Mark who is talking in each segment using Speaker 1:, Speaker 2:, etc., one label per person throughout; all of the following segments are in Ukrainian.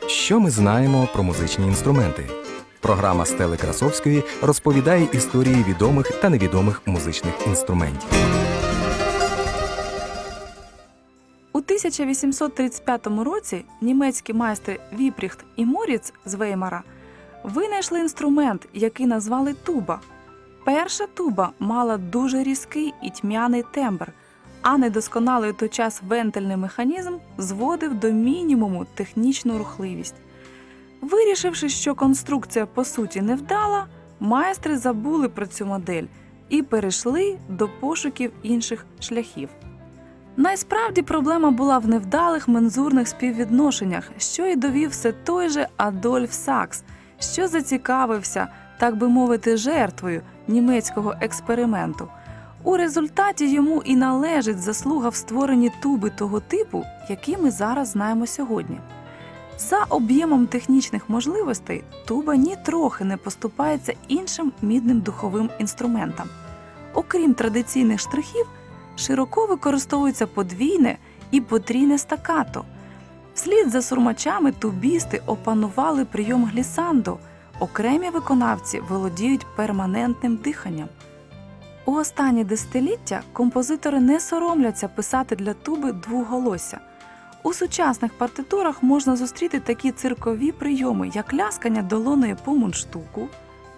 Speaker 1: Що ми знаємо про музичні інструменти? Програма Стели Красовської розповідає історії відомих та невідомих музичних інструментів.
Speaker 2: У 1835 році німецькі майстри Віпріхт і Моріц з Веймара винайшли інструмент, який назвали туба. Перша туба мала дуже різкий і тьмяний тембр, а недосконалий у той час вентильний механізм зводив до мінімуму технічну рухливість. Вирішивши, що конструкція по суті невдала, майстри забули про цю модель і перейшли до пошуків інших шляхів. Насправді проблема була в невдалих мензурних співвідношеннях, що й довів все той же Адольф Сакс, що зацікавився, так би мовити, жертвою німецького експерименту. У результаті йому і належить заслуга в створенні туби того типу, який ми зараз знаємо сьогодні. За об'ємом технічних можливостей туба нітрохи не поступається іншим мідним духовим інструментам. Окрім традиційних штрихів, широко використовується подвійне і потрійне стаккато. Вслід за сурмачами тубісти опанували прийом глісандо, окремі виконавці володіють перманентним диханням. У останні десятиліття композитори не соромляться писати для туби двоголосся. У сучасних партитурах можна зустріти такі циркові прийоми, як ляскання долонею по мундштуку,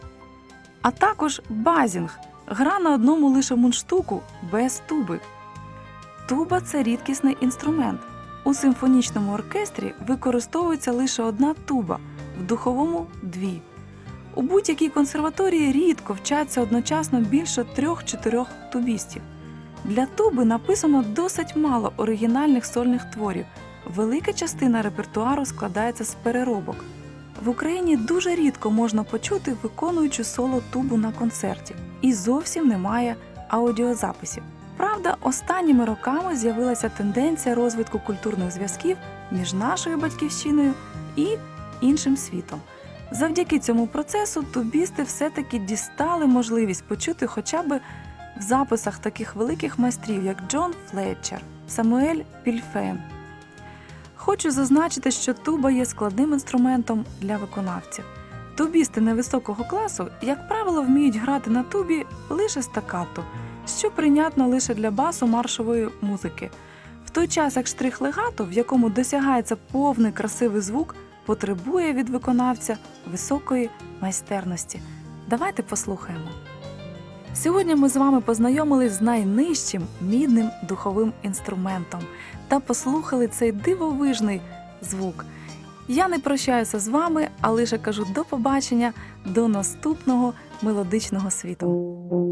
Speaker 2: а також базінг – гра на одному лише мундштуку без туби. Туба – це рідкісний інструмент. У симфонічному оркестрі використовується лише одна туба, в духовому – дві. У будь-якій консерваторії рідко вчаться одночасно більше 3-4 тубістів. Для туби написано досить мало оригінальних сольних творів. Велика частина репертуару складається з переробок. В Україні дуже рідко можна почути виконуючу соло-тубу на концерті. І зовсім немає аудіозаписів. Правда, останніми роками з'явилася тенденція розвитку культурних зв'язків між нашою батьківщиною і іншим світом. Завдяки цьому процесу тубісти все-таки дістали можливість почути хоча б в записах таких великих майстрів, як Джон Флетчер, Самуель Пільфейн. Хочу зазначити, що туба є складним інструментом для виконавців. Тубісти невисокого класу, як правило, вміють грати на тубі лише стаккато, що прийнятно лише для басу маршової музики. В той час як штрих-легато, в якому досягається повний красивий звук, потребує від виконавця високої майстерності. Давайте послухаємо. Сьогодні ми з вами познайомились з найнижчим мідним духовим інструментом та послухали цей дивовижний звук. Я не прощаюся з вами, а лише кажу до побачення, до наступного мелодичного світу.